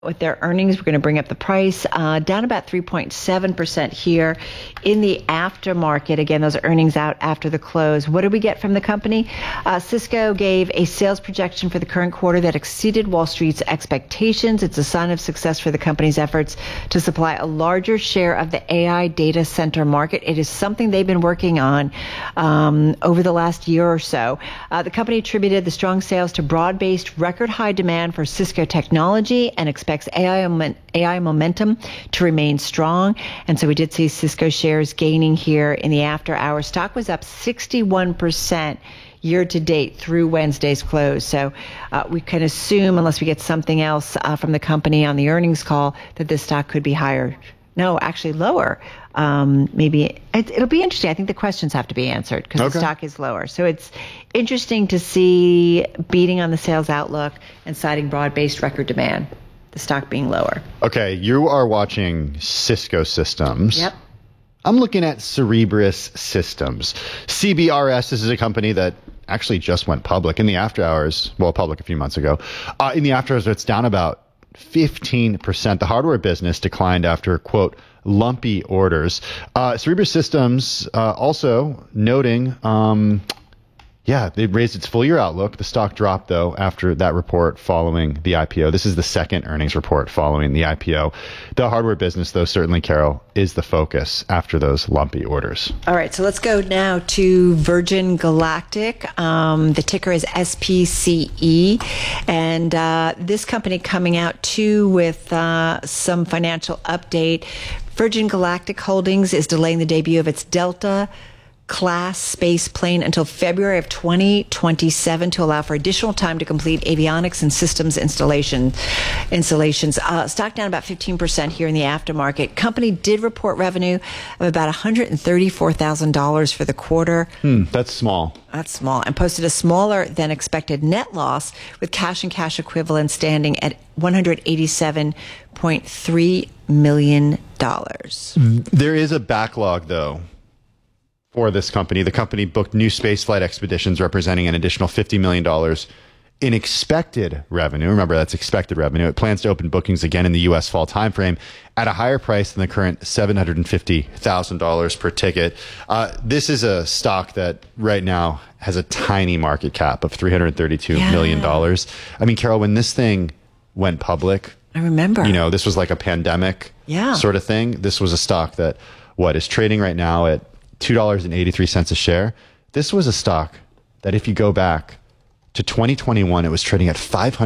with their earnings. We're going to bring up the price, down about 3.7% here in the aftermarket. Again, those earnings out after the close. What did we get from the company? Cisco gave a sales projection for the current quarter that exceeded Wall Street's expectations. It's a sign of success for the company's efforts to supply a larger share of the AI data center market. It is something they've been working on over the last year or so. The company attributed the strong sales to broad-based record high demand for Cisco technology and expects AI momentum to remain strong. And so we did see Cisco shares gaining here in the after hours. Stock was up 61% year to date through Wednesday's close. So we can assume, unless we get something else from the company on the earnings call, that this stock could be higher. No, actually lower. Maybe it'll be interesting. I think the questions have to be answered because the stock is lower. So it's interesting to see beating on the sales outlook and citing broad-based record demand, the stock being lower. Okay, you are watching Cisco Systems. Yep. I'm looking at Cerebras Systems. CBRS, this is a company that actually just went public in the after hours. Well, public a few months ago. In the after hours, it's down about 15%. The hardware business declined after, quote, lumpy orders. Cerebras Systems also noting, they raised its full year outlook. The stock dropped, though, after that report following the IPO. This is the second earnings report following the IPO. The hardware business, though, certainly, Carol, is the focus after those lumpy orders. All right, so let's go now to Virgin Galactic. The ticker is SPCE. And this company coming out, too, with some financial update. Virgin Galactic Holdings is delaying the debut of its Delta class space plane until February of 2027 to allow for additional time to complete avionics and systems installations. Stock down about 15% here in the aftermarket. Company did report revenue of about $134,000 for the quarter. That's small. That's small. And posted a smaller than expected net loss with cash and cash equivalents standing at $187.3 million. There is a backlog, though, for this company. The company booked new spaceflight expeditions representing an additional $50 million in expected revenue. Remember, that's expected revenue. It plans to open bookings again in the U.S. fall timeframe at a higher price than the current $750,000 per ticket. This is a stock that right now has a tiny market cap of $332 million. I mean, Carol, when this thing went public, I remember, this was like a pandemic sort of thing. This was a stock that is trading right now at $2.83 a share. This was a stock that, if you go back to 2021, it was trading at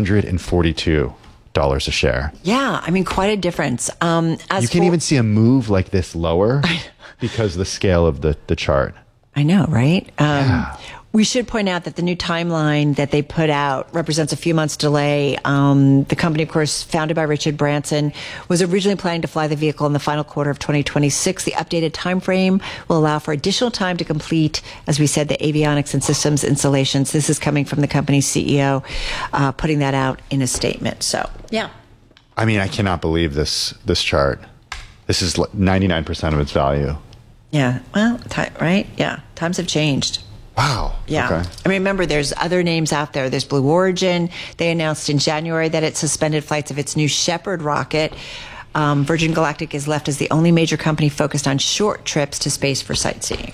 $542 a share. Yeah, I mean, quite a difference. You can even see a move like this lower because of the scale of the chart. I know, right? We should point out that the new timeline that they put out represents a few months delay. The company, of course, founded by Richard Branson, was originally planning to fly the vehicle in the final quarter of 2026. The updated time frame will allow for additional time to complete, as we said, the avionics and systems installations. This is coming from the company's CEO, putting that out in a statement. So, yeah. I mean, I cannot believe this chart. This is 99% of its value. Yeah. Well, right? Yeah. Times have changed. Wow. Yeah. Okay. I mean, remember, there's other names out there. There's Blue Origin. They announced in January that it suspended flights of its new Shepard rocket. Virgin Galactic is left as the only major company focused on short trips to space for sightseeing.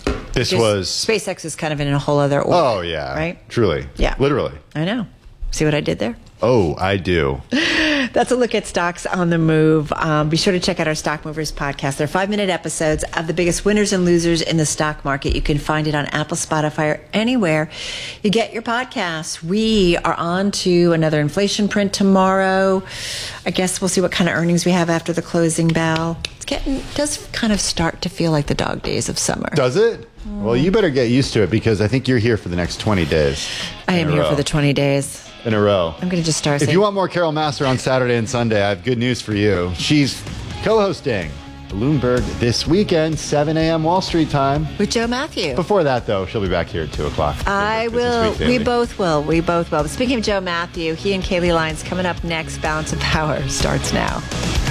SpaceX is kind of in a whole other order. Oh, yeah. Right? Truly. Yeah. Literally. I know. See what I did there? Oh, I do. That's a look at stocks on the move. Be sure to check out our Stock Movers podcast. They're 5-minute episodes of the biggest winners and losers in the stock market. You can find it on Apple, Spotify, or anywhere you get your podcasts. We are on to another inflation print tomorrow. I guess we'll see what kind of earnings we have after the closing bell. It does kind of start to feel like the dog days of summer. Does it? Well, you better get used to it because I think you're here for the next 20 days. I am here for the 20 days. In a row. I'm going to just start saying, if you want more Carol Massar on Saturday and Sunday, I have good news for you. She's co-hosting Bloomberg this weekend, 7 a.m. Wall Street time. With Joe Matthew. Before that, though, she'll be back here at 2 o'clock. I will. We both will. But speaking of Joe Matthew, he and Kaylee Lyons coming up next. Balance of Power starts now.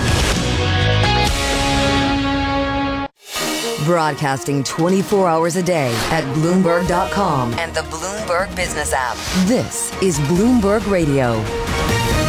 Broadcasting 24 hours a day at Bloomberg.com and the Bloomberg Business app. This is Bloomberg Radio.